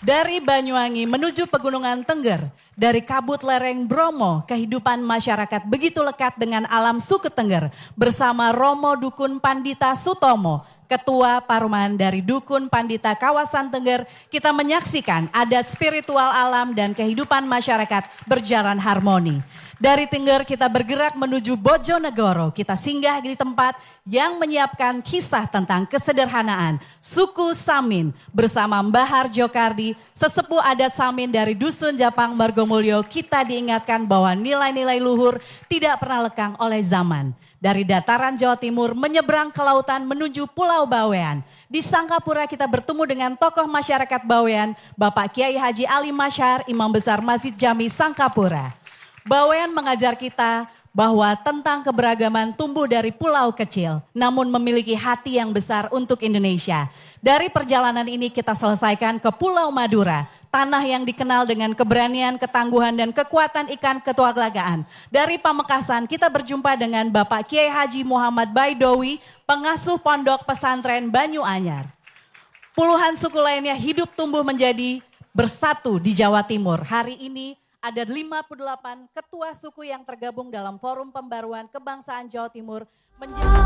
Dari Banyuwangi menuju Pegunungan Tengger, dari kabut lereng Bromo, kehidupan masyarakat begitu lekat dengan alam suku Tengger bersama Romo Dukun Pandita Sutomo, Ketua Paruman dari Dukun Pandita kawasan Tengger, kita menyaksikan adat spiritual alam dan kehidupan masyarakat berjalan harmoni. Dari Tengger kita bergerak menuju Bojonegoro, kita singgah di tempat yang menyiapkan kisah tentang kesederhanaan suku Samin bersama Mbah Harjo Kardi, sesepuh adat Samin dari Dusun Japang Margomulyo. Kita diingatkan bahwa nilai-nilai luhur tidak pernah lekang oleh zaman. Dari dataran Jawa Timur menyeberang ke lautan menuju Pulau Bawean. Di Sangkapura kita bertemu dengan tokoh masyarakat Bawean, Bapak Kiai Haji Ali Masyar, Imam Besar Masjid Jami Sangkapura. Bawean mengajar kita bahwa tentang keberagaman tumbuh dari pulau kecil, namun memiliki hati yang besar untuk Indonesia. Dari perjalanan ini kita selesaikan ke Pulau Madura, tanah yang dikenal dengan keberanian, ketangguhan, dan kekuatan ikan ketualagaan. Dari Pamekasan kita berjumpa dengan Bapak Kiai Haji Muhammad Baidowi, pengasuh pondok pesantren Banyu Anyar. Puluhan suku lainnya hidup tumbuh menjadi bersatu di Jawa Timur. Hari ini ada 58 ketua suku yang tergabung dalam Forum Pembaruan Kebangsaan Jawa Timur menjadi